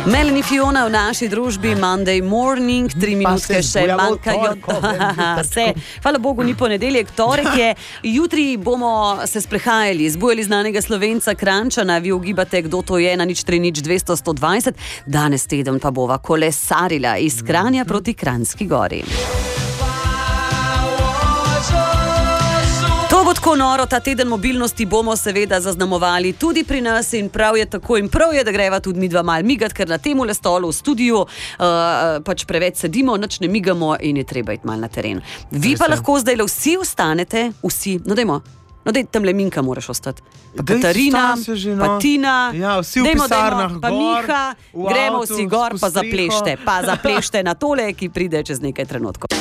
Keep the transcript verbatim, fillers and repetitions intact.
Melanie Fiona v naši družbi, Monday morning, tri minutke še manjkajo. Hvala Bogu, ni ponedeljek, torek je. Jutri bomo se sprehajali, zbujali znanega Slovenca Kranjčana, vi ugibate, kdo to je, na nič tri nič dvesto sto dvajset. Danes teden pa bova kolesarila iz Kranja proti Kranjski gori. To bo tako noro, ta teden mobilnosti bomo seveda zaznamovali tudi pri nas in prav je tako in prav je, da greva tudi mi dva mal migat, ker na temule stolu v studiu uh, pač preveč sedimo, nič ne migamo in je treba iti mal na teren. Vi pa lahko zdaj le vsi ostanete, vsi, no dajmo, no daj, tamle Minka moraš ostati. Pa dej, Katarina, že, no. Pa Tina, ja, vsi v dejmo, pisarnah, dejmo, pa gor, Miha, gremo avtu, vsi gor, pa zaplešte, pa zaplešte na tole, ki pride čez nekaj trenutkov.